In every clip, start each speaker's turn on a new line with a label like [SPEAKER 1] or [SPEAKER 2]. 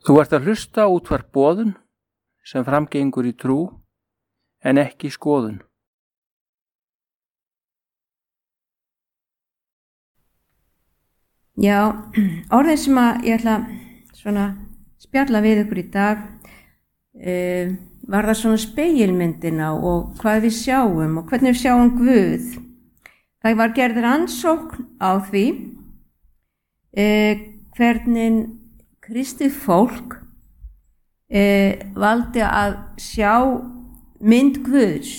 [SPEAKER 1] Þú ert að hlusta útvarp boðun sem framgengur í trú en ekki skoðun.
[SPEAKER 2] Já, orðin sem að ég ætla svona spjalla við ykkur í dag var það svona spegilmyndina og hvað við sjáum og hvernig við sjáum Guð. Það var gerð rannsókn á því hvernig kristið fólk valdi að sjá mynd Guðs.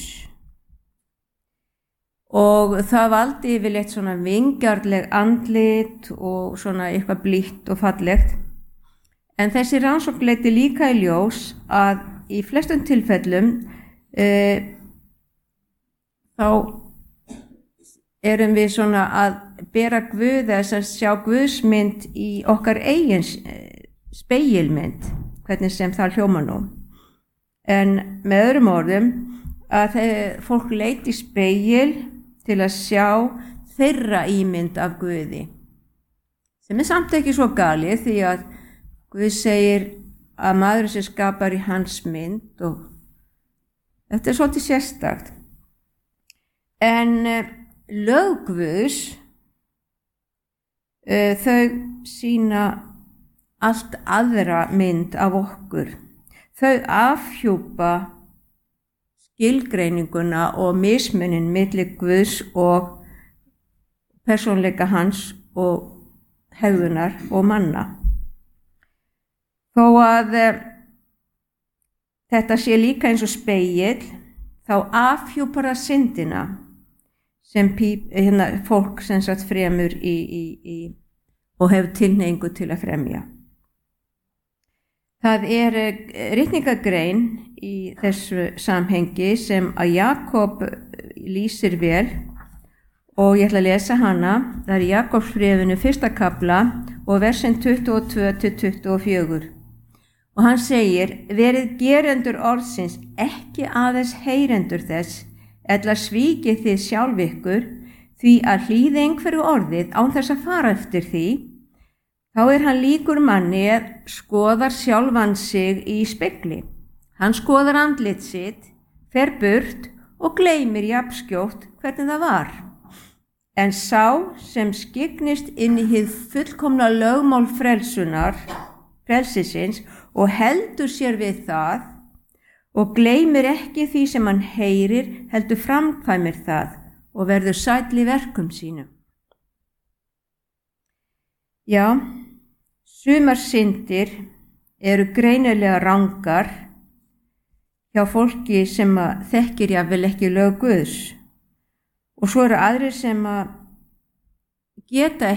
[SPEAKER 2] Og það valdi yfirleitt svona vingjarnleg andlit og svona eitthvað blítt og fallegt. En þessi rannsókn leiddi líka í ljós að í flestum tilfellum þá erum við svona að bera Guð þess að sjá Guðsmynd í okkar eigin spegilmynd, hvernig sem það hljómar nú. En með öðrum orðum að fólk leiti í spegil til að sjá þeirra ímynd af Guði, sem samt ekki svo galið því að Guð segir að maðurinn sem skapar í hans mynd og þetta svolítið sérstakt. En lög Guðs, þau sýna allt aðra mynd af okkur. Þau afhjúpa skilgreininguna og mismunin milli Guðs og persónleika hans og hegðunar og manna. Þó að þetta sé líka eins og spegill, þá afhjúpar það syndina sem fólk sem sagt fremur og hefur tilhneigingu til að fremja. Það ritningagrein í þessu samhengi sem að Jakob lýsir vel og ég ætla að lesa hana. Það í Jakobsbréfinu 1. kafla og versin 22-24. Og hann segir, verið gerendur orðsins, ekki aðeins heyrendur þess, ella svíkið þið sjálf ykkur, því að hlýði einhverju orðið án þess að fara eftir því, þá hann líkur manni skoðar sjálfan sig í spegli. Hann skoðar andlit sitt, fer burt og gleymir jafnskjótt hvernig það var. En sá sem skygnist inn í hið fullkomna lögmál frelsisins og heldur sér við það og gleymir ekki því sem hann heyrir, heldur framkvæmir það og verður sæll í verkum sínum. Já, sumar syndir eru greinilega rangar hjá fólki sem þekkir jafnvel ekki lög Guðs og svo eru aðrir sem geta